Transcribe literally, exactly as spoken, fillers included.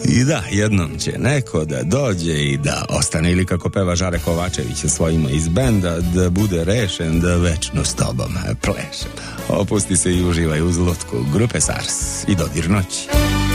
I da, jednom će neko da dođe i da ostane, ili kako peva Žare Kovačević svojima iz benda, da bude rešen da večno s tobom pleše. Opusti se i uživaj uz lutku grupe SARS i Dodir noći.